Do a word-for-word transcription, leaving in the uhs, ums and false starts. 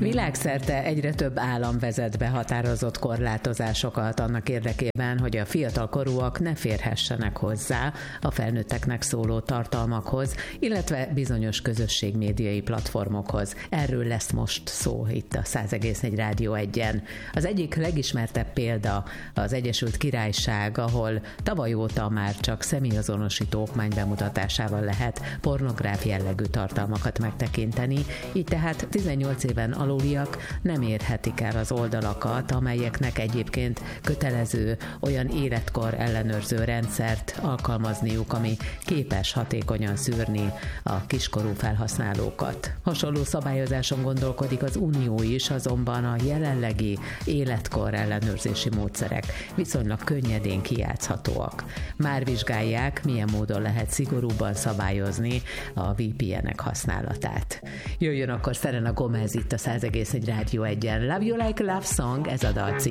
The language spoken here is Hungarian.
Világszerte egyre több állam vezet be határozott korlátozásokat annak érdekében, hogy a fiatalkorúak ne férhessenek hozzá a felnőtteknek szóló tartalmakhoz, illetve bizonyos közösségmédiai platformokhoz. Erről lesz most szó itt a száz egész négy Rádió egyen. Az egyik legismertebb példa az Egyesült Királyság, ahol tavaly óta már csak személyazonosító okmány bemutatásával lehet pornográf jellegű tartalmakat megtekinteni, így tehát tizennyolc éven aluliak nem érhetik el az oldalakat, amelyeknek egyébként kötelező olyan életkor ellenőrző rendszert alkalmazniuk, ami képes hatékonyan szűrni a kiskorú felhasználókat. Hasonló szabályozáson gondolkodik az Unió is, azonban a jelenlegi életkor ellenőrzési módszerek viszonylag könnyedén kijátszhatóak. Már vizsgálják, milyen módon lehet szigorúbban szabályozni a vé pé en-ek használatát. Jöjjön akkor Selena Gomez itt a száz egész négy Rádió egyen. Love You Like Love Song, ez a dal cím.